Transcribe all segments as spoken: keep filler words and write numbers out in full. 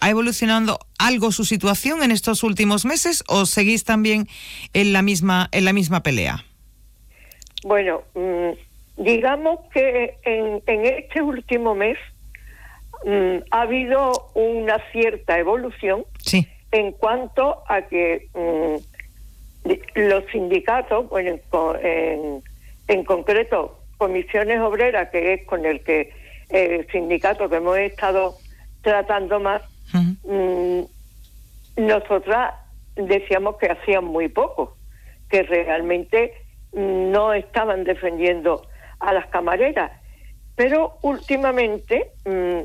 ¿Ha evolucionado algo su situación en estos últimos meses o seguís también en la misma, en la misma pelea? Bueno, mmm, digamos que en, en este último mes mmm, ha habido una cierta evolución, sí, en cuanto a que mmm, los sindicatos, bueno, en, en, en concreto Comisiones Obreras, que es con el que el sindicato que hemos estado tratando más, uh-huh. mmm, nosotras decíamos que hacían muy poco, que realmente no estaban defendiendo a las camareras, pero últimamente mmm,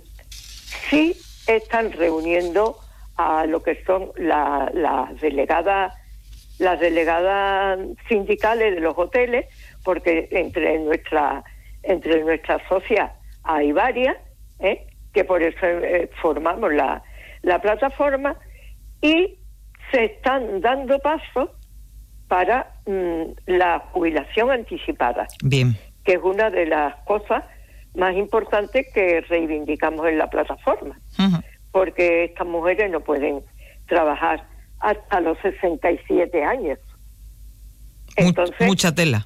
sí están reuniendo a lo que son la, las delegadas las delegadas sindicales de los hoteles, porque entre nuestra entre nuestras socias hay varias, ¿eh? que por eso eh, formamos la, la plataforma, y se están dando pasos para mmm, la jubilación anticipada. Bien. Que es una de las cosas más importantes que reivindicamos en la plataforma. Uh-huh. Porque estas mujeres no pueden trabajar hasta los sesenta y siete años. Entonces, mucha tela.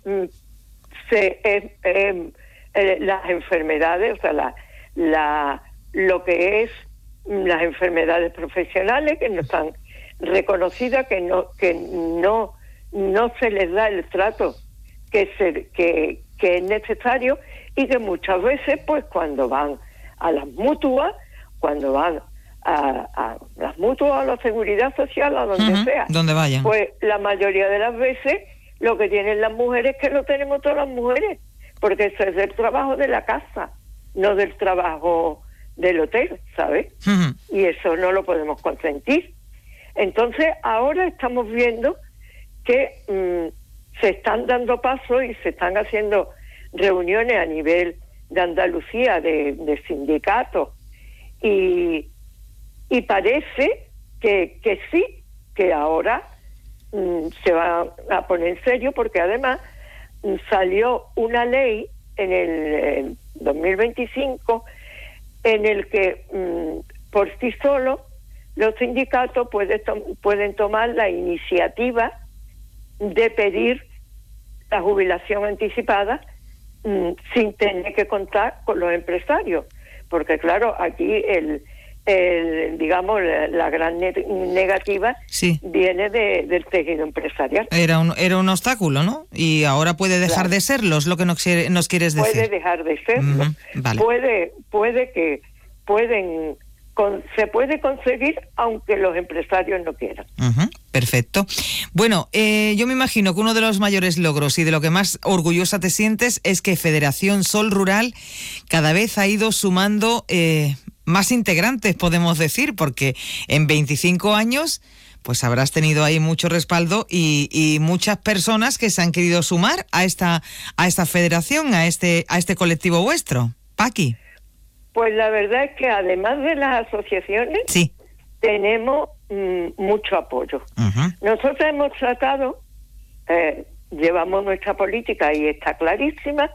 Se, eh, eh, eh, las enfermedades, o sea, la, la, lo que es las enfermedades profesionales que no están reconocidas, que no que no no se les da el trato que se que, que es necesario, y que muchas veces, pues, cuando van a las mutuas, cuando van a, a las mutuas, a la seguridad social, a donde uh-huh, sea, donde vayan, pues la mayoría de las veces lo que tienen las mujeres es que no tenemos todas las mujeres, porque eso es del trabajo de la casa, no del trabajo del hotel, ¿sabes? Uh-huh. Y eso no lo podemos consentir. Entonces, ahora estamos viendo que mmm, se están dando pasos y se están haciendo reuniones a nivel de Andalucía, de, de sindicatos, y, y parece que, que sí, que ahora mmm, se va a poner en serio, porque además mmm, salió una ley en el eh, dos mil veinticinco en el que mmm, por sí solo los sindicatos puede to- pueden tomar la iniciativa de pedir la jubilación anticipada mmm, sin tener que contar con los empresarios, porque claro, aquí el, el digamos la, la gran ne- negativa sí. viene de, del tejido empresarial. Era un era un obstáculo, ¿no? Y ahora puede dejar claro. de serlo, es lo que nos, nos quieres decir. Puede dejar de serlo. Uh-huh. Vale. Puede puede que pueden Con, se puede conseguir aunque los empresarios no quieran. Uh-huh, perfecto. Bueno, eh, yo me imagino que uno de los mayores logros y de lo que más orgullosa te sientes es que Federación Sol Rural cada vez ha ido sumando eh, más integrantes, podemos decir, porque en veinticinco años pues habrás tenido ahí mucho respaldo y, y muchas personas que se han querido sumar a esta a esta federación, a este a este colectivo vuestro. Paqui. Pues la verdad es que además de las asociaciones, sí. tenemos mmm, mucho apoyo. Uh-huh. Nosotros hemos tratado, eh, llevamos nuestra política y está clarísima,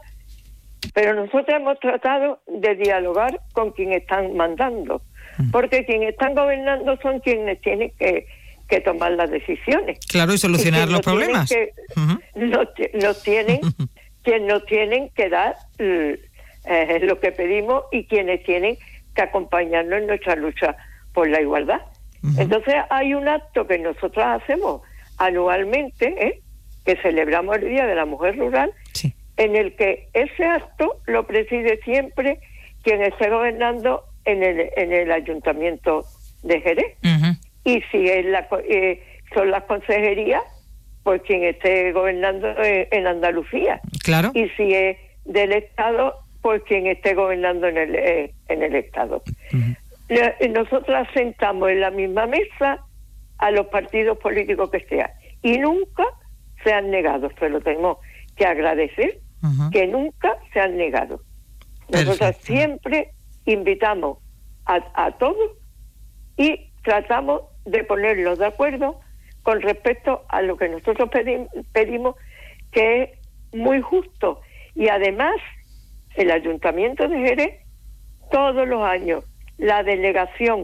pero nosotros hemos tratado de dialogar con quienes están mandando, uh-huh. porque quienes están gobernando son quienes tienen que, que tomar las decisiones. Claro, y solucionar y los problemas. Que, uh-huh. nos, nos tienen, uh-huh. quienes nos tienen que dar Uh, Eh, es lo que pedimos, y quienes tienen que acompañarnos en nuestra lucha por la igualdad. Uh-huh. Entonces hay un acto que nosotros hacemos anualmente, ¿eh? que celebramos el Día de la Mujer Rural, sí. en el que ese acto lo preside siempre quien esté gobernando en el, en el Ayuntamiento de Jerez. Uh-huh. Y si es la, eh, son las consejerías, pues quien esté gobernando en, en Andalucía. Claro. Y si es del Estado, pues quien esté gobernando en el eh, en el Estado. Uh-huh. Nosotros sentamos en la misma mesa a los partidos políticos que sean, y nunca se han negado. Se lo tenemos que agradecer, uh-huh. que nunca se han negado. Nosotros Perfecto. siempre invitamos a, a todos y tratamos de ponerlos de acuerdo con respecto a lo que nosotros pedimos, pedimos que es muy justo. Y además, el Ayuntamiento de Jerez, todos los años, la delegación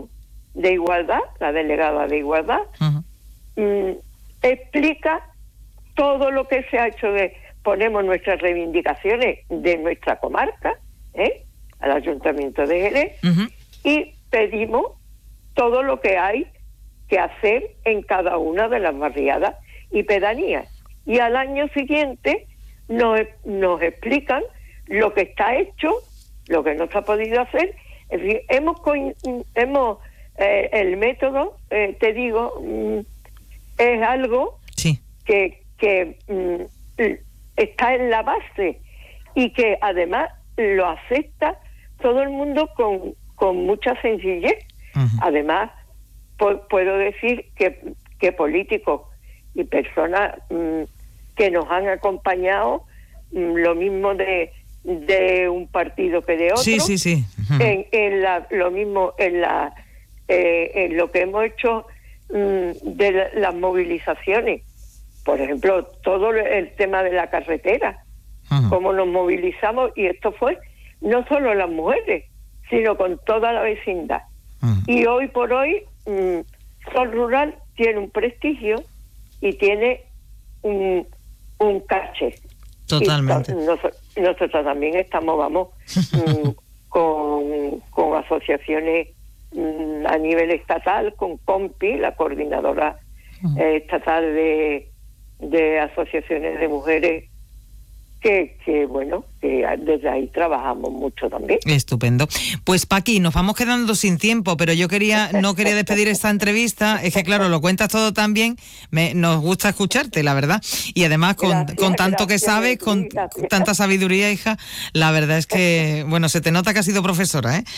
de Igualdad, la delegada de Igualdad, uh-huh. mmm, explica todo lo que se ha hecho. De ponemos nuestras reivindicaciones de nuestra comarca, ¿eh? al Ayuntamiento de Jerez, uh-huh. y pedimos todo lo que hay que hacer en cada una de las barriadas y pedanías. Y al año siguiente nos, nos explican lo que está hecho, lo que no se ha podido hacer. Es decir, hemos, hemos eh, el método, eh, te digo, mm, es algo sí. que, que mm, está en la base y que además lo acepta todo el mundo con, con mucha sencillez. Uh-huh. Además, po- puedo decir que, que políticos y personas mmm, que nos han acompañado, mmm, lo mismo de, de un partido que de otro, sí, sí, sí. Uh-huh. en, en la, lo mismo en, la, eh, en lo que hemos hecho mmm, de la, las movilizaciones. Por ejemplo, todo el tema de la carretera, uh-huh. cómo nos movilizamos, y esto fue no solo las mujeres, sino con toda la vecindad. Uh-huh. Y hoy por hoy, mmm, Sol Rural tiene un prestigio y tiene un, un caché. Totalmente. Y nosotros, nosotros también estamos, vamos, mmm, con, con asociaciones mmm, a nivel estatal, con COMPI, la coordinadora uh-huh. eh, estatal de, de asociaciones de mujeres, que, que bueno, que desde ahí trabajamos mucho también. Estupendo. Pues Paqui, nos vamos quedando sin tiempo, pero yo quería no quería despedir esta entrevista. Es que claro, lo cuentas todo tan bien, me, nos gusta escucharte, la verdad. Y además con, gracias, con tanto gracias, que sabes, con gracias. tanta sabiduría, hija, la verdad es que, bueno, se te nota que has sido profesora, ¿eh?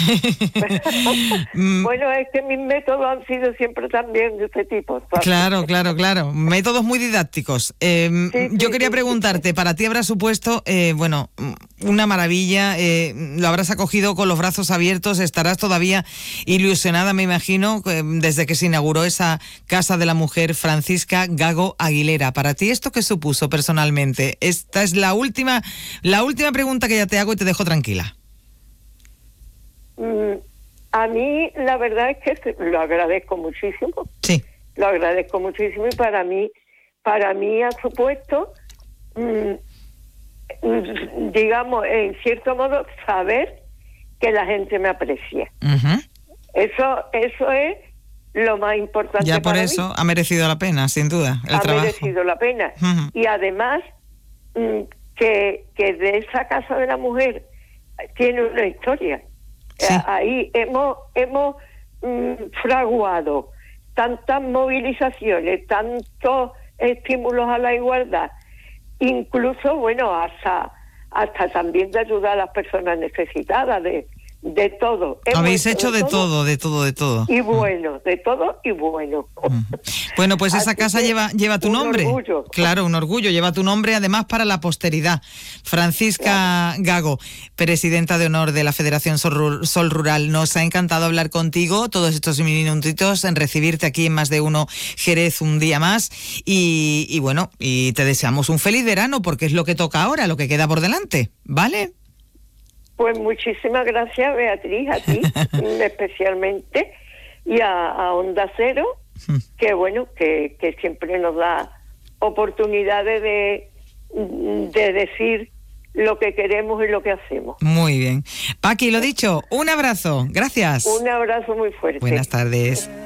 Bueno, es que mis métodos han sido siempre también de este tipo. ¿sabes? Claro, claro, claro. Métodos muy didácticos. Eh, sí, yo sí, quería sí, preguntarte, sí. para ti habrá supuesto, eh, bueno, una maravilla, eh, lo habrás acogido con los brazos abiertos, estarás todavía ilusionada, me imagino, eh, desde que se inauguró esa Casa de la Mujer Francisca Gago Aguilera. Para ti, ¿esto qué supuso personalmente? Esta es la última, la última pregunta que ya te hago y te dejo tranquila. Mm, a mí, la verdad es que lo agradezco muchísimo. Sí. Lo agradezco muchísimo y para mí, para mí ha supuesto... Mm, digamos, en cierto modo, saber que la gente me aprecia. Uh-huh. Eso eso es lo más importante. Ya por para eso mí. Ha merecido la pena, sin duda, el ha trabajo. merecido la pena. Uh-huh. Y además, mmm, que, que de esa Casa de la Mujer tiene una historia. Sí. Ahí hemos, hemos mmm, fraguado tantas movilizaciones, tantos estímulos a la igualdad, incluso, bueno, hasta hasta también de ayudar a las personas necesitadas, de, de todo. Hemos Habéis hecho de todo, de todo, de todo. Y bueno, de todo y bueno. Bueno, pues esa Así casa lleva lleva tu un nombre. Orgullo. Claro, un orgullo. Lleva tu nombre, además, para la posteridad. Francisca claro. Gago, presidenta de honor de la Federación Sol, Sol Rural. Nos ha encantado hablar contigo todos estos minutitos, en recibirte aquí en Más de Uno Jerez un día más. Y, y bueno, y te deseamos un feliz verano, porque es lo que toca ahora, lo que queda por delante. ¿Vale? Pues muchísimas gracias, Beatriz, a ti especialmente, y a, a Onda Cero, que bueno, que, que siempre nos da oportunidades de, de decir lo que queremos y lo que hacemos. Muy bien. Paqui, lo dicho, un abrazo, gracias. Un abrazo muy fuerte. Buenas tardes.